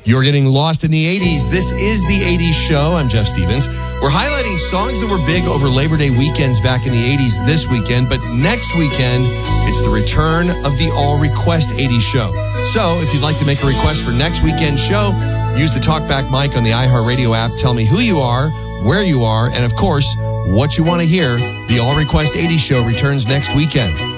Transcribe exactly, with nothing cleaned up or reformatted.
You're getting lost in the eighties. This is the eighties show. I'm Jeff Stevens. We're highlighting songs that were big over Labor Day weekends back in the eighties this weekend, but next weekend, it's the return of the All Request eighties show. So if you'd like to make a request for next weekend's show, use the TalkBack mic on the iHeartRadio app. Tell me who you are, where you are, and of course, what you want to hear. The All Request eighties show returns next weekend.